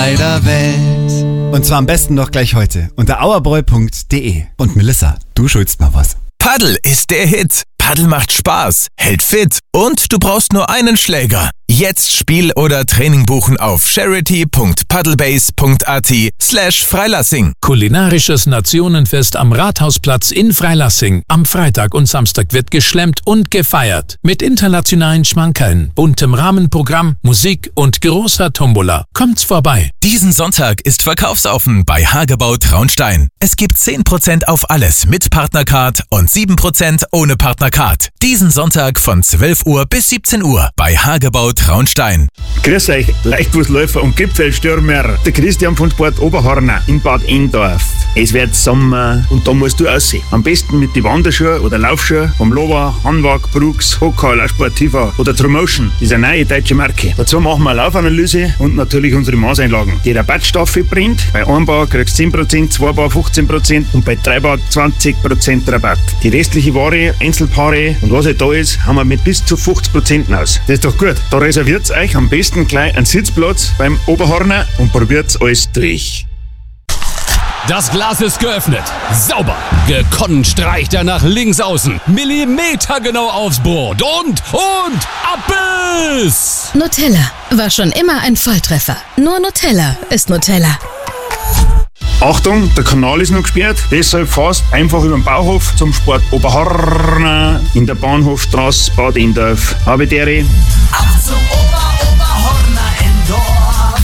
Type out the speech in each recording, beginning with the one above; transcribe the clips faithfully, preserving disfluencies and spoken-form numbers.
beider Welt. Und zwar am besten noch gleich heute unter auerbräu punkt de. Und Melissa, du schuldest mal was. Paddel ist der Hit. Paddel macht Spaß, hält fit und du brauchst nur einen Schläger. Jetzt Spiel oder Training buchen auf charity punkt paddlebase punkt at slash Freilassing. Kulinarisches Nationenfest am Rathausplatz in Freilassing. Am Freitag und Samstag wird geschlemmt und gefeiert. Mit internationalen Schmankerln, buntem Rahmenprogramm, Musik und großer Tombola. Kommt's vorbei. Diesen Sonntag ist verkaufsoffen bei Hagebau Traunstein. Es gibt zehn Prozent auf alles mit Partnercard und sieben Prozent ohne Partnercard. Diesen Sonntag von zwölf Uhr bis siebzehn Uhr bei Hagebau Traunstein. Grüß euch, Leichtfußläufer und Gipfelstürmer. Der Christian von Sport Oberhorner in Bad Endorf. Es wird Sommer und da musst du aussehen. Am besten mit den Wanderschuhen oder Laufschuhen vom Lova, Hanwag, Brooks, Hochhaler, Sportiva oder Tromotion. Das ist eine neue deutsche Marke. Dazu machen wir eine Laufanalyse und natürlich unsere Maßeinlagen. Die Rabattstaffel bringt. Bei Einbau kriegst du zehn Prozent, Zweibau fünfzehn Prozent und bei Dreibau zwanzig Prozent Rabatt. Die restliche Ware, Einzelpaare und was halt da ist, haben wir mit bis zu fünfzig Prozent aus. Das ist doch gut. Da reserviert euch am besten gleich einen Sitzplatz beim Oberhorner und probiert alles durch. Das Glas ist geöffnet. Sauber. Gekonnt streicht er nach links außen. Millimetergenau aufs Brot. Und, und, Abbiss! Nutella war schon immer ein Volltreffer. Nur Nutella ist Nutella. Achtung, der Kanal ist noch gesperrt, deshalb fährst einfach über den Bauhof zum Sport Oberhorner in der Bahnhofstraße Bad Endorf. Habe dere. Auf zum Ober Oberhorner Endorf.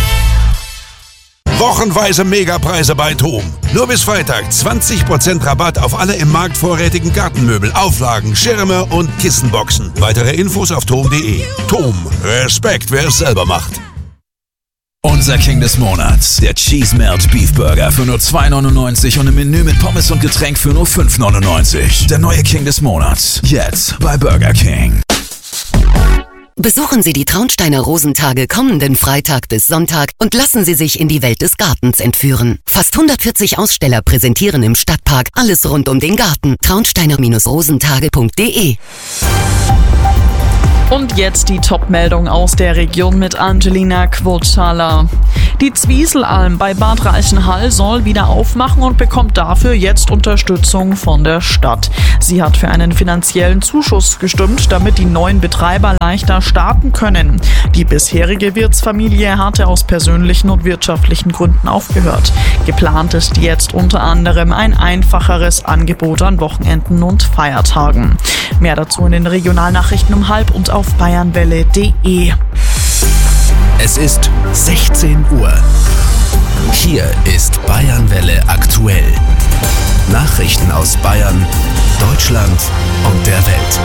Wochenweise Megapreise bei TOM. Nur bis Freitag zwanzig Prozent Rabatt auf alle im Markt vorrätigen Gartenmöbel, Auflagen, Schirme und Kissenboxen. Weitere Infos auf tom punkt de. TOM. Respekt, wer es selber macht. Unser King des Monats, der Cheese Melt Beef Burger für nur zwei neunundneunzig und im Menü mit Pommes und Getränk für nur fünf neunundneunzig. Der neue King des Monats, jetzt bei Burger King. Besuchen Sie die Traunsteiner Rosentage kommenden Freitag bis Sonntag und lassen Sie sich in die Welt des Gartens entführen. Fast hundertvierzig Aussteller präsentieren im Stadtpark alles rund um den Garten. traunsteiner rosentage punkt de. Und jetzt die Top-Meldung aus der Region mit Angelina Quotschala. Die Zwieselalm bei Bad Reichenhall soll wieder aufmachen und bekommt dafür jetzt Unterstützung von der Stadt. Sie hat für einen finanziellen Zuschuss gestimmt, damit die neuen Betreiber leichter starten können. Die bisherige Wirtsfamilie hatte aus persönlichen und wirtschaftlichen Gründen aufgehört. Geplant ist jetzt unter anderem ein einfacheres Angebot an Wochenenden und Feiertagen. Mehr dazu in den Regionalnachrichten um halb und auf bayernwelle punkt de. Es ist sechzehn Uhr. Hier ist Bayernwelle aktuell. Nachrichten aus Bayern, Deutschland und der Welt.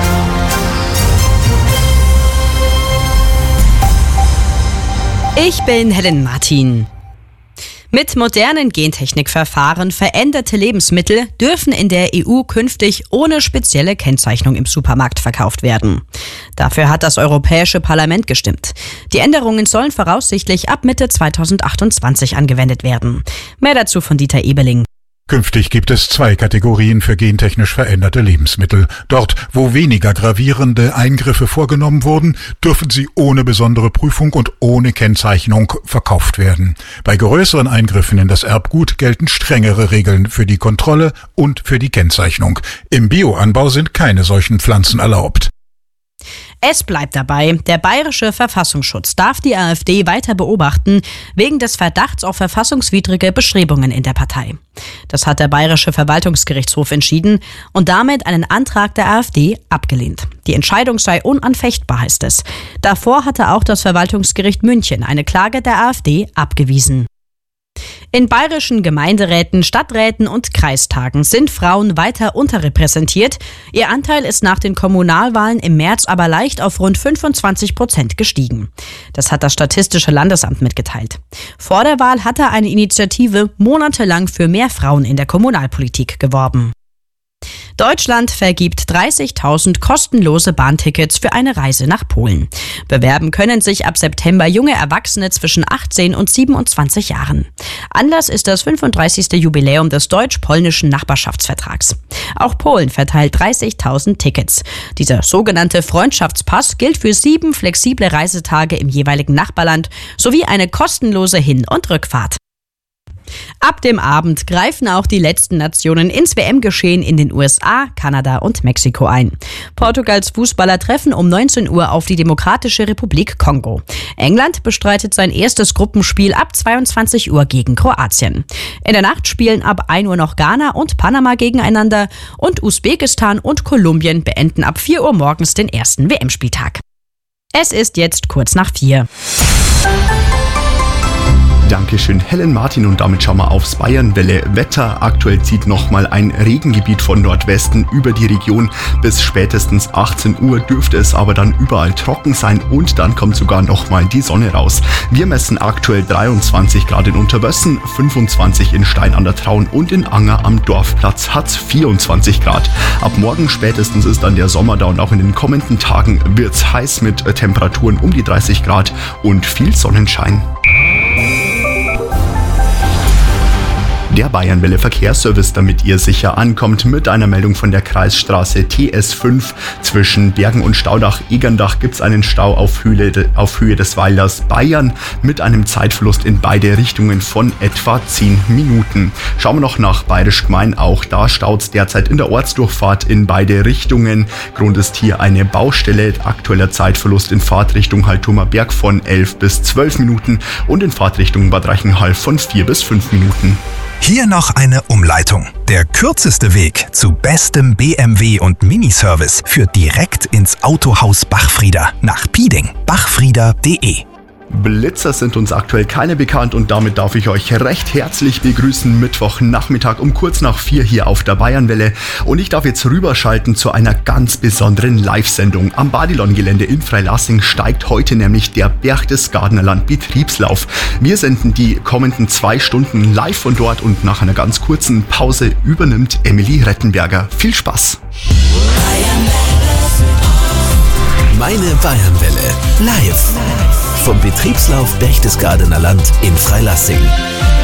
Ich bin Helen Martin. Mit modernen Gentechnikverfahren veränderte Lebensmittel dürfen in der E U künftig ohne spezielle Kennzeichnung im Supermarkt verkauft werden. Dafür hat das Europäische Parlament gestimmt. Die Änderungen sollen voraussichtlich ab Mitte zweitausendachtundzwanzig angewendet werden. Mehr dazu von Dieter Ebeling. Künftig gibt es zwei Kategorien für gentechnisch veränderte Lebensmittel. Dort, wo weniger gravierende Eingriffe vorgenommen wurden, dürfen sie ohne besondere Prüfung und ohne Kennzeichnung verkauft werden. Bei größeren Eingriffen in das Erbgut gelten strengere Regeln für die Kontrolle und für die Kennzeichnung. Im Bioanbau sind keine solchen Pflanzen erlaubt. Es bleibt dabei, der bayerische Verfassungsschutz darf die AfD weiter beobachten, wegen des Verdachts auf verfassungswidrige Bestrebungen in der Partei. Das hat der bayerische Verwaltungsgerichtshof entschieden und damit einen Antrag der AfD abgelehnt. Die Entscheidung sei unanfechtbar, heißt es. Davor hatte auch das Verwaltungsgericht München eine Klage der AfD abgewiesen. In bayerischen Gemeinderäten, Stadträten und Kreistagen sind Frauen weiter unterrepräsentiert. Ihr Anteil ist nach den Kommunalwahlen im März aber leicht auf rund fünfundzwanzig Prozent gestiegen. Das hat das Statistische Landesamt mitgeteilt. Vor der Wahl hatte eine Initiative monatelang für mehr Frauen in der Kommunalpolitik geworben. Deutschland vergibt dreißigtausend kostenlose Bahntickets für eine Reise nach Polen. Bewerben können sich ab September junge Erwachsene zwischen achtzehn und siebenundzwanzig Jahren. Anlass ist das fünfunddreißigste Jubiläum des deutsch-polnischen Nachbarschaftsvertrags. Auch Polen verteilt dreißigtausend Tickets. Dieser sogenannte Freundschaftspass gilt für sieben flexible Reisetage im jeweiligen Nachbarland sowie eine kostenlose Hin- und Rückfahrt. Ab dem Abend greifen auch die letzten Nationen ins W M-Geschehen in den U S A, Kanada und Mexiko ein. Portugals Fußballer treffen um neunzehn Uhr auf die Demokratische Republik Kongo. England bestreitet sein erstes Gruppenspiel ab zweiundzwanzig Uhr gegen Kroatien. In der Nacht spielen ab ein Uhr noch Ghana und Panama gegeneinander und Usbekistan und Kolumbien beenden ab vier Uhr morgens den ersten W M-Spieltag. Es ist jetzt kurz nach vier. Dankeschön, Helen Martin, und damit schauen wir aufs Bayernwelle-Wetter. Aktuell zieht nochmal ein Regengebiet von Nordwesten über die Region. Bis spätestens achtzehn Uhr dürfte es aber dann überall trocken sein und dann kommt sogar nochmal die Sonne raus. Wir messen aktuell dreiundzwanzig Grad in Unterwössen, fünfundzwanzig in Stein an der Traun und in Anger am Dorfplatz hat's vierundzwanzig Grad. Ab morgen spätestens ist dann der Sommer da und auch in den kommenden Tagen wird's heiß mit Temperaturen um die dreißig Grad und viel Sonnenschein. Der Bayernwelle Verkehrsservice, damit ihr sicher ankommt, mit einer Meldung von der Kreisstraße T S fünf. Zwischen Bergen und Staudach-Egerndach gibt es einen Stau auf Höhe, auf Höhe des Weilers Bayern mit einem Zeitverlust in beide Richtungen von etwa zehn Minuten. Schauen wir noch nach Bayerisch Gmein. Auch da staut es derzeit in der Ortsdurchfahrt in beide Richtungen. Grund ist hier eine Baustelle. Aktueller Zeitverlust in Fahrtrichtung Haltumer Berg von elf bis zwölf Minuten und in Fahrtrichtung Bad Reichenhall von vier bis fünf Minuten. Hier noch eine Umleitung. Der kürzeste Weg zu bestem B M W und Miniservice führt direkt ins Autohaus Bachfrieder nach Pieding. bachfrieder punkt de. Blitzer sind uns aktuell keine bekannt und damit darf ich euch recht herzlich begrüßen. Mittwochnachmittag um kurz nach vier hier auf der Bayernwelle und ich darf jetzt rüberschalten zu einer ganz besonderen Live-Sendung. Am Badilon-Gelände in Freilassing steigt heute nämlich der Berchtesgadener Betriebslauf. Wir senden die kommenden zwei Stunden live von dort und nach einer ganz kurzen Pause übernimmt Emily Rettenberger. Viel Spaß! Meine Bayernwelle live vom Betriebslauf Berchtesgadener Land in Freilassing.